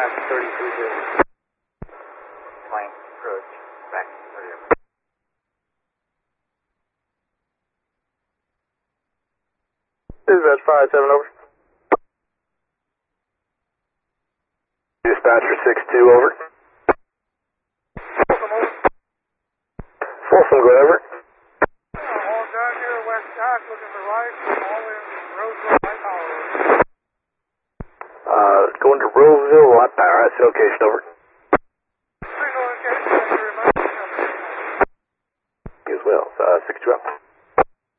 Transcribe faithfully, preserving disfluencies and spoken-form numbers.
back thirty-three zero. Flank approach, back thirty. Dispatch five seven over. Dispatcher six two over. Folsom over. Folsom, go over. Uh, all down here, west side, looking for lights, all in Roseville, Light Power. Uh, going to Roseville, Light Power. That's the location, over. Signal location, thank you very much. You as well. Uh, six two out.